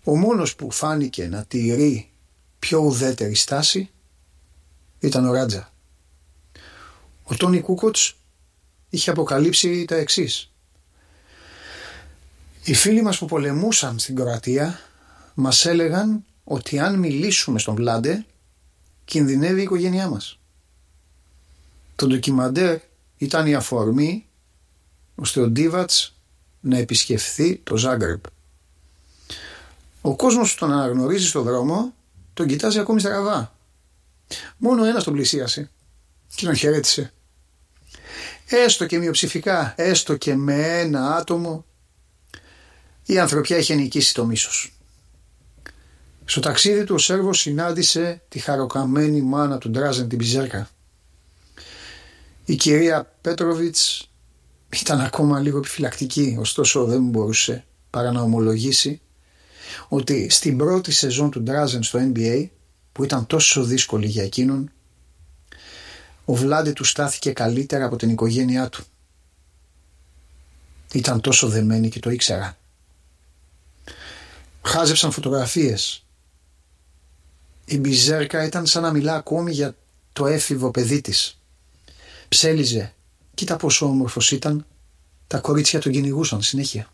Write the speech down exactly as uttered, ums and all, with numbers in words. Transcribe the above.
Ο μόνος που φάνηκε να τηρεί πιο ουδέτερη στάση ήταν ο Ράτζα. Ο Τόνι Κούκοτς είχε αποκαλύψει τα εξής. Οι φίλοι μας που πολεμούσαν στην Κροατία μας έλεγαν ότι αν μιλήσουμε στον Βλάντε κινδυνεύει η οικογένειά μας. Το ντοκιμαντέρ ήταν η αφορμή ώστε ο Ντίβατς να επισκεφθεί το Ζάγκρεπ. Ο κόσμος που τον αναγνωρίζει στον δρόμο τον κοιτάζει ακόμη στραβά. Μόνο ένας τον πλησίασε και τον χαιρέτησε. Έστω και μειοψηφικά, έστω και με ένα άτομο, η ανθρωπιά είχε νικήσει το μίσος. Στο ταξίδι του ο Σέρβος συνάντησε τη χαροκαμένη μάνα του Ντράζεν, την Μπιζέρκα. Η κυρία Πέτροβιτς ήταν ακόμα λίγο επιφυλακτική, ωστόσο δεν μπορούσε παρά να ομολογήσει ότι στην πρώτη σεζόν του Ντράζεν στο N B A, που ήταν τόσο δύσκολη για εκείνον, ο Βλάντε του στάθηκε καλύτερα από την οικογένειά του. Ήταν τόσο δεμένη και το ήξερα. Χάζεψαν φωτογραφίες. Η Μπιζέρκα ήταν σαν να μιλά ακόμη για το έφηβο παιδί της. Ψέλιζε. Κοίτα πόσο όμορφος ήταν. Τα κορίτσια τον κυνηγούσαν συνέχεια.